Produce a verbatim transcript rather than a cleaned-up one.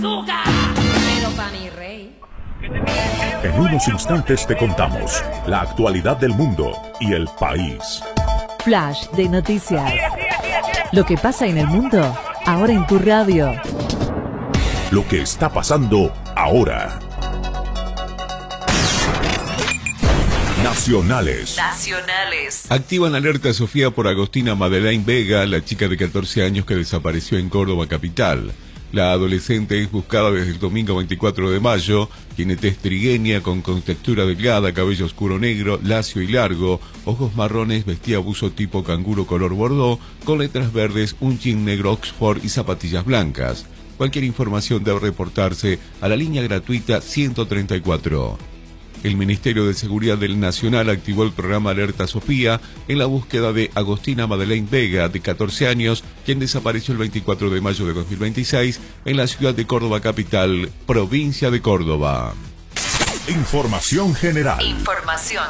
Pero pa' mi rey. En unos instantes te contamos la actualidad del mundo y el país. Flash de noticias. Lo que pasa en el mundo, ahora en tu radio. Lo que está pasando ahora. Nacionales. Nacionales. Activan alerta Sofía por Agostina Madeleine Vega, la chica de catorce años que desapareció en Córdoba capital. La adolescente es buscada desde el domingo veinticuatro de mayo, tiene tez trigueña con contextura delgada, cabello oscuro negro, lacio y largo, ojos marrones, vestía buzo tipo canguro color bordó, con letras verdes, un jean negro Oxford y zapatillas blancas. Cualquier información debe reportarse a la línea gratuita ciento treinta y cuatro. El Ministerio de Seguridad del Nacional activó el programa Alerta Sofía en la búsqueda de Agostina Madeleine Vega, de catorce años, quien desapareció el veinticuatro de mayo de dos mil veintiséis en la ciudad de Córdoba capital, provincia de Córdoba. Información general. Información